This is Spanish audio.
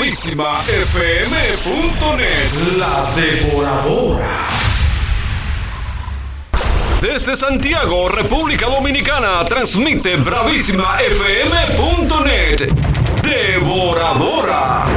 BravísimaFM.net. La Devoradora. Desde Santiago, República Dominicana, transmite BravísimaFM.net. Devoradora.